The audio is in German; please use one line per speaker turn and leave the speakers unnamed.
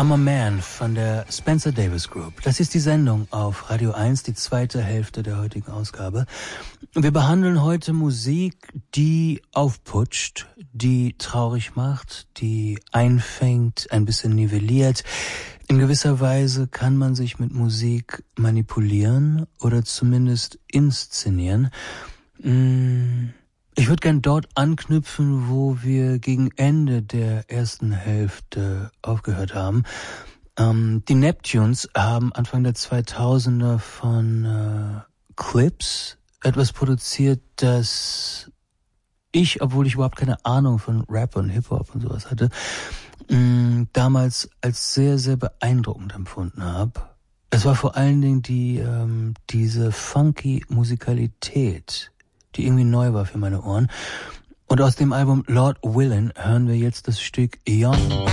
I'm a Man von der Spencer Davis Group. Das ist die Sendung auf Radio 1, die zweite Hälfte der heutigen Ausgabe. Wir behandeln heute Musik, die aufputscht, die traurig macht, die einfängt, ein bisschen nivelliert. In gewisser Weise kann man sich mit Musik manipulieren oder zumindest inszenieren. Ich würde gern dort anknüpfen, wo wir gegen Ende der ersten Hälfte aufgehört haben. Die Neptunes haben Anfang der 2000er von Clips etwas produziert, das ich, obwohl ich überhaupt keine Ahnung von Rap und Hip-Hop und sowas hatte, damals als sehr, sehr beeindruckend empfunden habe. Es war vor allen Dingen diese funky Musikalität, die irgendwie neu war für meine Ohren. Und aus dem Album Lord Willin hören wir jetzt das Stück Young.